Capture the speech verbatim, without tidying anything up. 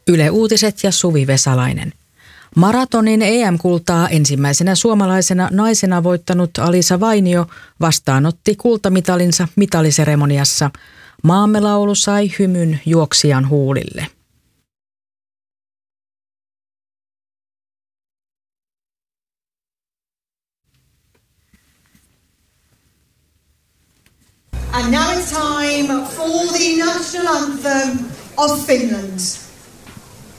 Yle Uutiset ja Suvi Vesalainen. Maratonin E M-kultaa ensimmäisenä suomalaisena naisena voittanut Alisa Vainio vastaanotti kultamitalinsa mitaliseremoniassa. Maamme laulu sai hymyn juoksijan huulille. And now it's time for the national anthem of Finland.